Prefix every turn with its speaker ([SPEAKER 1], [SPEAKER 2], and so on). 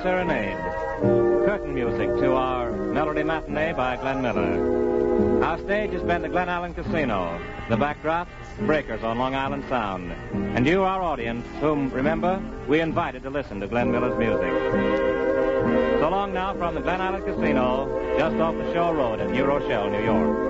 [SPEAKER 1] Serenade, curtain music to our Melody Matinee by Glenn Miller. Our stage has been the Glen Allen Casino. The backdrop, breakers on Long Island Sound. And you, our audience, whom, remember, we invited to listen to Glenn Miller's music. So long now from the Glen Allen Casino, just off the Shore Road at New Rochelle, New York.